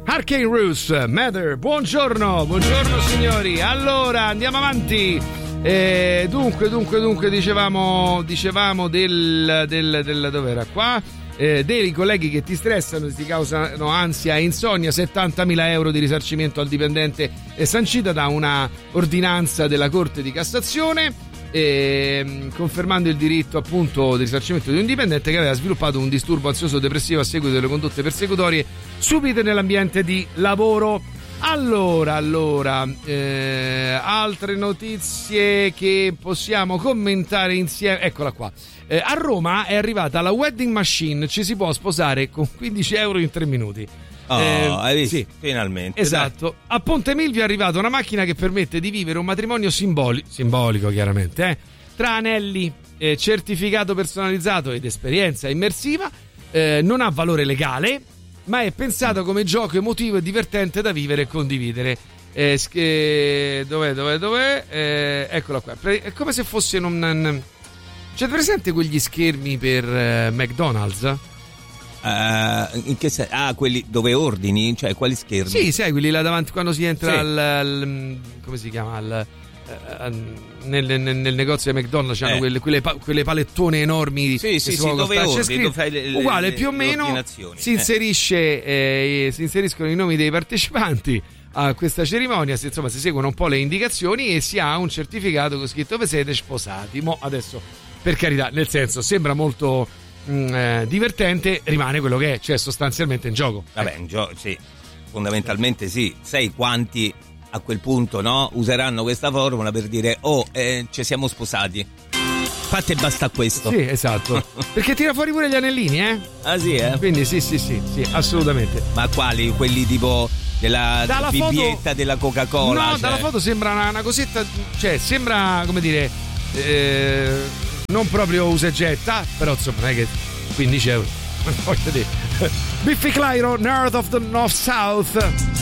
Arcane Roots, Mather, buongiorno signori. Allora andiamo avanti. Dunque dicevamo del dov'era qua? Dei colleghi che ti stressano, ti causano ansia e insonnia, 70.000 euro di risarcimento al dipendente sancita da una ordinanza della Corte di Cassazione, confermando il diritto appunto di risarcimento di un dipendente che aveva sviluppato un disturbo ansioso depressivo a seguito delle condotte persecutorie subite nell'ambiente di lavoro. Allora, altre notizie che possiamo commentare insieme, eccola qua. A Roma è arrivata la wedding machine, ci si può sposare con 15 euro in 3 minuti. Hai visto? Sì. Finalmente. Esatto. Dai. A Ponte Milvio è arrivata una macchina che permette di vivere un matrimonio simbolico chiaramente, tra anelli, certificato personalizzato ed esperienza immersiva. Non ha valore legale, ma è pensato come gioco emotivo e divertente da vivere e condividere. Dov'è? Eccola qua. È come se fosse c'è presente quegli schermi per McDonald's? In che senso? Quelli dove ordini? Cioè quali schermi? Sì, sai, quelli là davanti quando si entra come si chiama? Nel negozio di McDonald's c'hanno quelle palettone enormi. Sì, dove ordini, dove fai uguale, più o meno si inseriscono i nomi dei partecipanti a questa cerimonia, insomma si seguono un po' le indicazioni e si ha un certificato con scritto "vi siete sposati". Mo adesso, per carità, nel senso, sembra molto divertente, rimane quello che è, cioè sostanzialmente in gioco. Vabbè, in gioco, sì, fondamentalmente sì. Sai quanti a quel punto, no, useranno questa formula per dire ci siamo sposati, fate basta questo. Sì, esatto. Perché tira fuori pure gli anellini, Ah sì, quindi sì, assolutamente. Ma quali? Quelli tipo della bibbietta foto, della Coca-Cola? No, dalla foto sembra una cosetta, cioè sembra, come dire, non proprio usa e getta, però insomma non è che 15 euro. Voglio dire. Biffy Clyro, North of the North South.